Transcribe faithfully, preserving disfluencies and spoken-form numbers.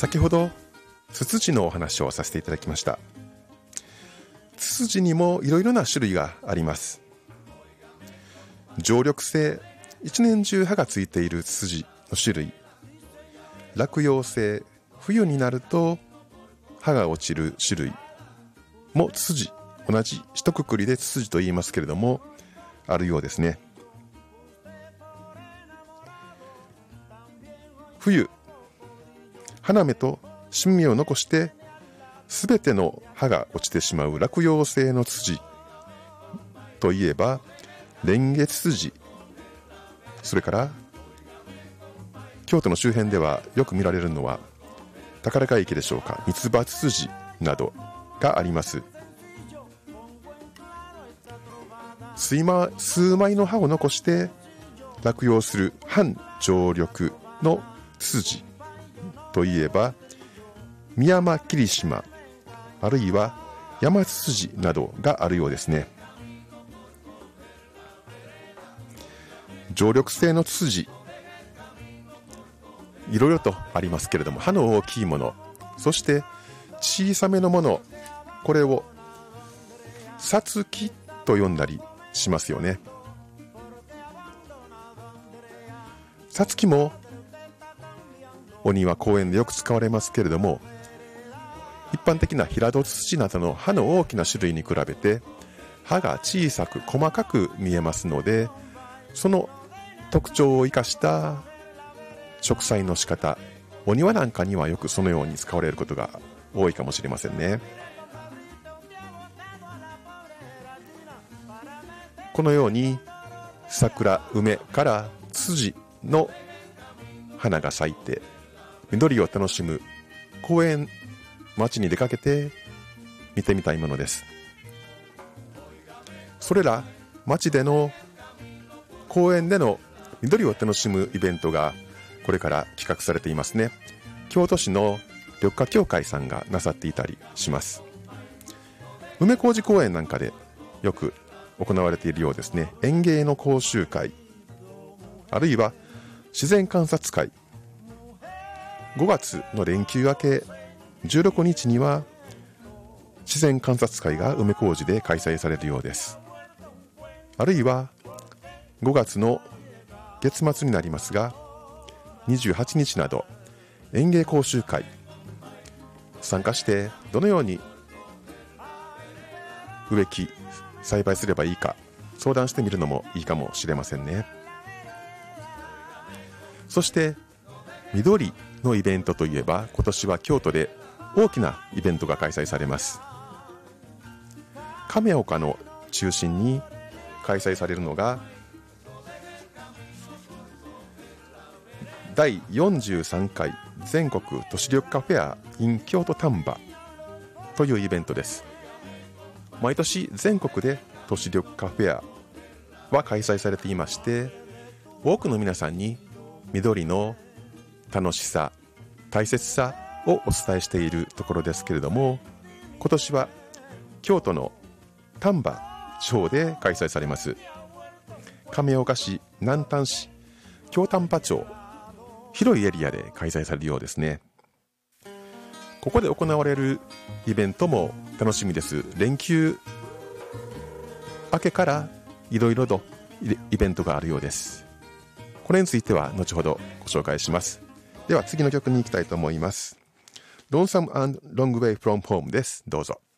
先ほどツツジのお話をさせていただきました。ツツジにもいろいろな種類があります。常緑性、一年中葉がついているツツジの種類、落葉性、冬になると葉が落ちる種類もツツジ、同じ一括りでツツジと言いますけれどもあるようですね。冬、花芽と新芽を残してすべての葉が落ちてしまう落葉性のツツジといえばレンゲツツジ、それから京都の周辺ではよく見られるのは宝ヶ池でしょうか、三つ葉ツツジなどがあります。数枚、数枚の葉を残して落葉する半常緑のツツジといえばミヤマキリシマ、あるいはヤマツツジなどがあるようですね。常緑性のツツジ、いろいろとありますけれども、葉の大きいもの、そして小さめのもの、これをさつきと呼んだりしますよね。さつきもお庭公園でよく使われますけれども、一般的な平戸ツツジなどの葉の大きな種類に比べて葉が小さく細かく見えますので、その特徴を生かした植栽の仕方、お庭なんかにはよくそのように使われることが多いかもしれませんね。このように桜、梅からツツジの花が咲いて緑を楽しむ公園、街に出かけて見てみたいものです。それら街での公園での緑を楽しむイベントがこれから企画されていますね。京都市の緑化協会さんがなさっていたりします。梅小路公園なんかでよく行われているようですね。園芸の講習会、あるいは自然観察会、ごがつの連休明けじゅうろくにちには自然観察会が梅小路で開催されるようです。あるいはごがつの月末になりますがにじゅうはちにちなど園芸講習会参加して、どのように植木栽培すればいいか相談してみるのもいいかもしれませんね。そして緑のイベントといえば、今年は京都で大きなイベントが開催されます。亀岡の中心に開催されるのがだいよんじゅうさんかい全国都市緑化フェア in 京都丹波というイベントです。毎年全国で都市緑化フェアは開催されていまして、多くの皆さんに緑の楽しさ、大切さをお伝えしているところですけれども、今年は京都の丹波地方で開催されます。亀岡市、南丹市、京丹波町、広いエリアで開催されるようですね。ここで行われるイベントも楽しみです。連休明けからいろいろとイベントがあるようです。これについては後ほどご紹介します。では次の曲に行きたいと思います。Lonesome and Long Way from Home です。どうぞ。